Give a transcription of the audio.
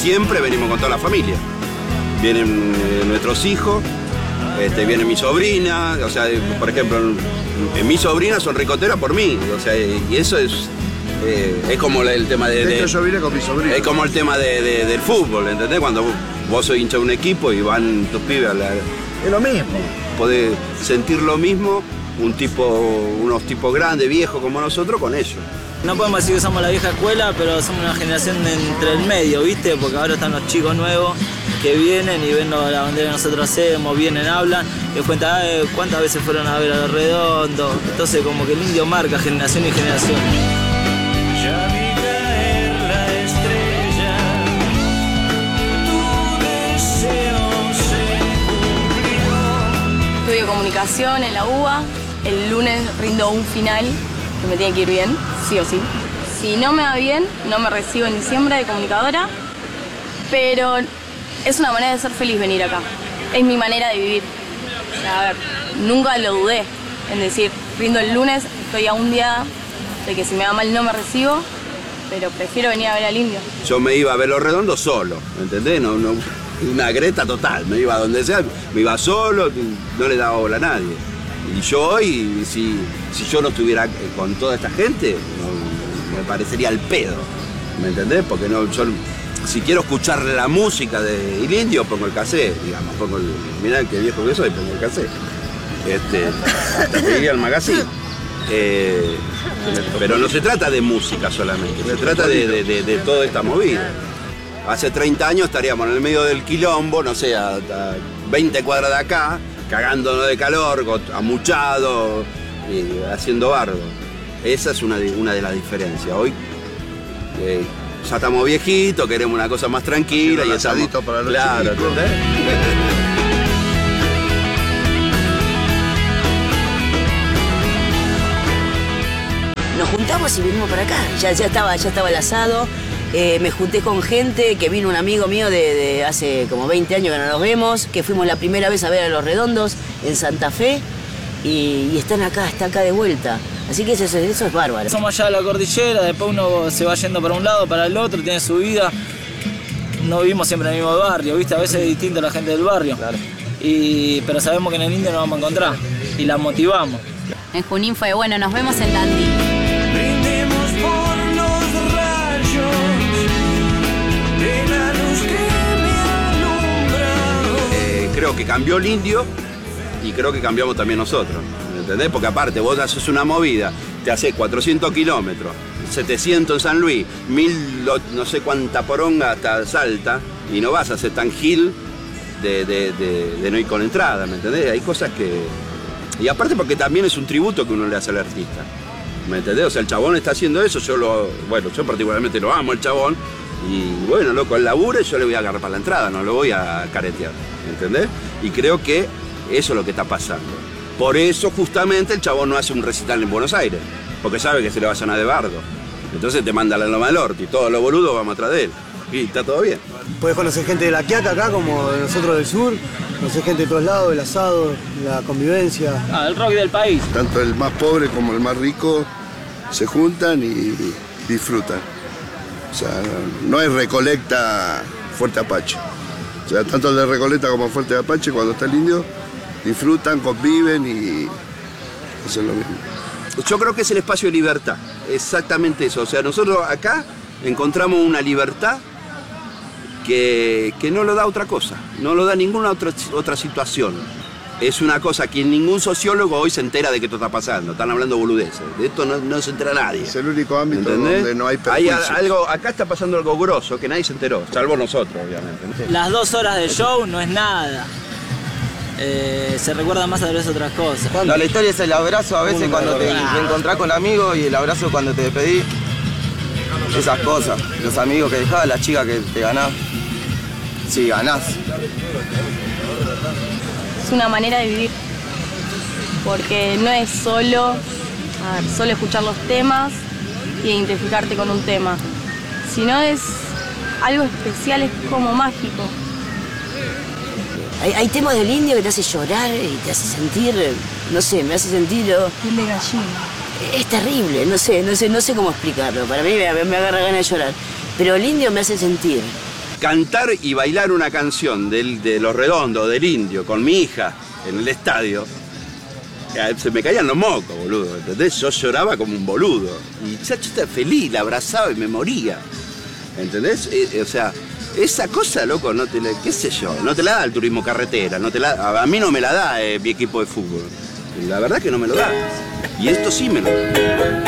siempre venimos con toda la familia. Vienen nuestros hijos, viene mi sobrina, o sea, por ejemplo, mis sobrinas son ricoteras por mí, o sea, y eso es como el tema yo vine con mi sobrina. Es como el tema del fútbol, ¿entendés? Cuando vos sos hincha de un equipo y van tus pibes Es lo mismo. Podés sentir lo mismo unos tipos grandes, viejos como nosotros, con ellos. No podemos decir que somos la vieja escuela, pero somos una generación entre el medio, ¿viste? Porque ahora están los chicos nuevos que vienen y ven la bandera que nosotros hacemos, vienen, hablan, y les cuentan cuántas veces fueron a ver a Los Redondos. Entonces como que el indio marca generación y generación. Ya vi caer la estrella, tu deseo se cumplió. Estudio comunicación en la UBA, el lunes rindo un final que me tiene que ir bien, sí o sí. Si no me va bien, no me recibo en diciembre de comunicadora, pero es una manera de ser feliz venir acá. Es mi manera de vivir. O sea, a ver, nunca lo dudé en decir, rindo el lunes, estoy a un día de que si me va mal no me recibo, pero prefiero venir a ver al indio. Yo me iba a ver Los Redondos solo, ¿entendés? No, una greta total, me iba a donde sea, me iba solo, no le daba bola a nadie. Y yo hoy, si yo no estuviera con toda esta gente, me parecería el pedo, ¿me entendés? Porque si quiero escuchar la música del indio, pongo el cassette, digamos, mirá qué viejo que soy, pongo el cassette. Hasta pediría el magazine. Pero no se trata de música solamente, se trata de toda esta movida. Hace 30 años estaríamos en el medio del quilombo, no sé, a 20 cuadras de acá, cagándonos de calor, amuchado, haciendo bardo. Esa es una de las diferencias. Hoy ya estamos viejitos, queremos una cosa más tranquila y estamos... para los claro, ¿entendés? Nos juntamos y vinimos para acá. Ya estaba el asado. Me junté con gente, que vino un amigo mío de hace como 20 años que no nos vemos, que fuimos la primera vez a ver a Los Redondos en Santa Fe y está acá de vuelta. Así que eso es bárbaro. Somos allá de la cordillera, después uno se va yendo para un lado, para el otro, tiene su vida. No vivimos siempre en el mismo barrio, ¿viste? A veces es distinto la gente del barrio. Claro. Pero sabemos que en el indio nos vamos a encontrar y la motivamos. En Junín fue, bueno, nos vemos en Tandil. Brindemos por los rayos de la luz que me alumbra. Creo que cambió el indio y creo que cambiamos también nosotros, ¿entendés? Porque aparte vos haces una movida, te haces 400 kilómetros, 700 en San Luis, 1000, no sé cuánta poronga hasta Salta, y no vas a ser tan gil de no ir con entrada, ¿me entendés? Hay cosas que... Y aparte porque también es un tributo que uno le hace al artista, ¿me entendés? O sea, el chabón está haciendo eso, yo particularmente lo amo, el chabón, y bueno, loco, él labura y yo le voy a agarrar para la entrada, no lo voy a caretear, ¿entendés? Y creo que eso es lo que está pasando. Por eso justamente el chabón no hace un recital en Buenos Aires, porque sabe que se le va a llenar de bardo. Entonces te manda a la Loma del Orti, todos los boludos vamos atrás de él. Y está todo bien. Puedes conocer gente de La Quiaca acá, como de nosotros del sur, conocer gente de todos lados, el asado, la convivencia. El rock del país. Tanto el más pobre como el más rico se juntan y disfrutan. O sea, no hay recolecta Fuerte Apache. O sea, tanto el de Recoleta como Fuerte Apache, cuando está el indio, disfrutan, conviven y hacen lo mismo. Yo creo que es el espacio de libertad, exactamente eso. O sea, nosotros acá encontramos una libertad que no lo da otra cosa, no lo da ninguna otra situación. Es una cosa que ningún sociólogo hoy se entera de que esto está pasando, están hablando boludeces, de esto no se entera nadie. Es el único ámbito, ¿entendés?, donde no hay Hay perjuicios. acá está pasando algo grosso que nadie se enteró, salvo nosotros, obviamente, ¿no? Las 2 horas de show no es nada. Se recuerda más a veces otras cosas. No, la historia es el abrazo a veces cuando te encontrás con amigos y el abrazo cuando te despedís. Esas cosas, los amigos que dejás, las chicas que te ganás. Sí, ganás. Es una manera de vivir, porque no es solo escuchar los temas y identificarte con un tema, sino es algo especial, es como mágico. Hay temas del indio que te hace llorar y te hace sentir, no sé, me hace sentir... Piel de gallina. Es terrible, no sé cómo explicarlo. Para mí me agarra ganas de llorar. Pero el indio me hace sentir. cantar y bailar una canción de Los Redondos, del Indio, con mi hija en el estadio, se me caían los mocos, boludo, ¿entendés? Yo lloraba como un boludo. Y Chacho estaba feliz, la abrazaba y me moría. ¿Entendés? O sea, esa cosa, loco, no te la, qué sé yo, no te la da el turismo carretera, no te la, a mí no me la da mi equipo de fútbol. La verdad que no me lo da. Y esto sí me lo da.